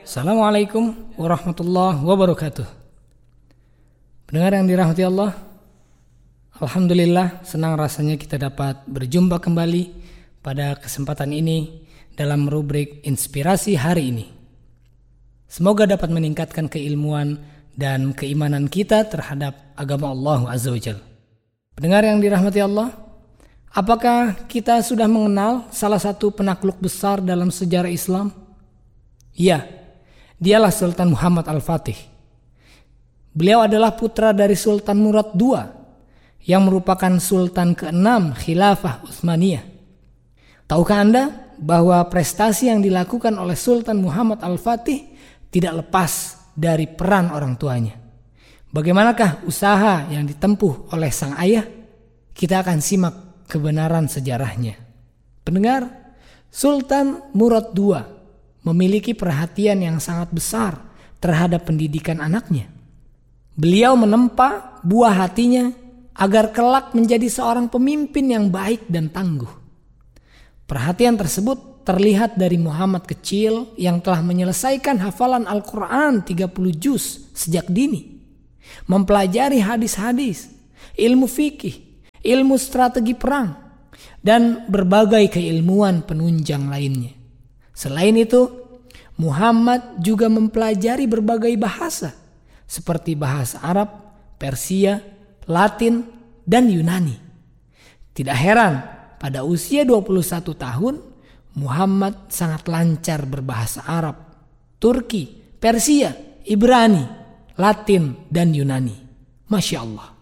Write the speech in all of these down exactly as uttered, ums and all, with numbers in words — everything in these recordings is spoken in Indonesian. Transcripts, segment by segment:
Assalamualaikum warahmatullahi wabarakatuh. Pendengar yang dirahmati Allah, alhamdulillah senang rasanya kita dapat berjumpa kembali pada kesempatan ini dalam rubrik inspirasi hari ini. Semoga dapat meningkatkan keilmuan dan keimanan kita terhadap agama Allah Azza wa Jalla. Pendengar yang dirahmati Allah, apakah kita sudah mengenal salah satu penakluk besar dalam sejarah Islam? Ya, dialah Sultan Muhammad Al-Fatih. Beliau adalah putra dari Sultan Murad kedua yang merupakan Sultan keenam Khilafah Utsmaniyah. Tahukah Anda bahwa prestasi yang dilakukan oleh Sultan Muhammad Al-Fatih tidak lepas dari peran orang tuanya? Bagaimanakah usaha yang ditempuh oleh sang ayah? Kita akan simak kebenaran sejarahnya. Pendengar, Sultan Murad kedua memiliki perhatian yang sangat besar terhadap pendidikan anaknya. Beliau menempa buah hatinya agar kelak menjadi seorang pemimpin yang baik dan tangguh. Perhatian tersebut terlihat dari Muhammad kecil yang telah menyelesaikan hafalan Al-Quran tiga puluh juz sejak dini, mempelajari hadis-hadis, ilmu fikih, ilmu strategi perang, dan berbagai keilmuan penunjang lainnya. Selain itu, Muhammad juga mempelajari berbagai bahasa seperti bahasa Arab, Persia, Latin, dan Yunani. Tidak heran, pada usia dua puluh satu tahun, Muhammad sangat lancar berbahasa Arab, Turki, Persia, Ibrani, Latin, dan Yunani. Masya Allah.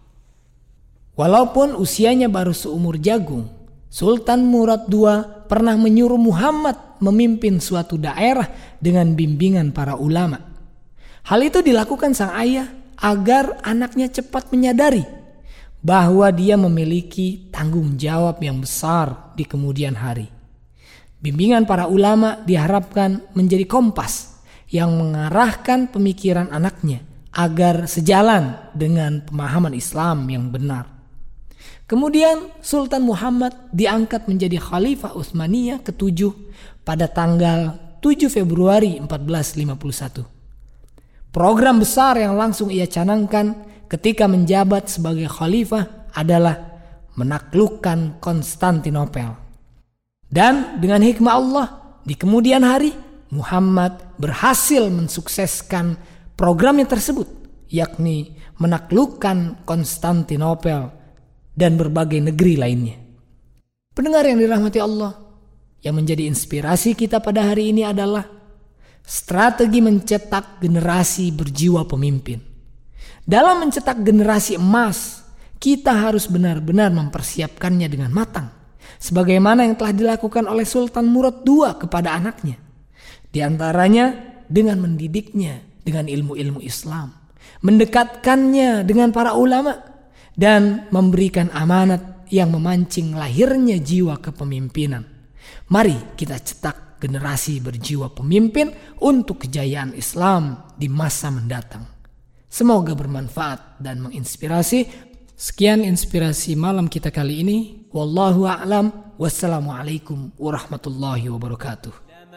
Walaupun usianya baru seumur jagung, Sultan Murad kedua pernah menyuruh Muhammad memimpin suatu daerah dengan bimbingan para ulama. Hal itu dilakukan sang ayah agar anaknya cepat menyadari bahwa dia memiliki tanggung jawab yang besar di kemudian hari. Bimbingan para ulama diharapkan menjadi kompas yang mengarahkan pemikiran anaknya agar sejalan dengan pemahaman Islam yang benar. Kemudian Sultan Muhammad diangkat menjadi Khalifah Utsmaniyah ketujuh pada tanggal tujuh Februari empat belas lima puluh satu. Program besar yang langsung ia canangkan ketika menjabat sebagai khalifah adalah menaklukkan Konstantinopel. Dan dengan hikmah Allah, di kemudian hari Muhammad berhasil mensukseskan programnya tersebut, yakni menaklukkan Konstantinopel dan berbagai negeri lainnya. Pendengar yang dirahmati Allah, yang menjadi inspirasi kita pada hari ini adalah strategi mencetak generasi berjiwa pemimpin. Dalam mencetak generasi emas, kita harus benar-benar mempersiapkannya dengan matang, sebagaimana yang telah dilakukan oleh Sultan Murad kedua kepada anaknya. Di antaranya dengan mendidiknya dengan ilmu-ilmu Islam, mendekatkannya dengan para ulama, dan memberikan amanat yang memancing lahirnya jiwa kepemimpinan. Mari kita cetak generasi berjiwa pemimpin untuk kejayaan Islam di masa mendatang. Semoga bermanfaat dan menginspirasi. Sekian inspirasi malam kita kali ini. Wallahu a'lam. Wassalamualaikum warahmatullahi wabarakatuh.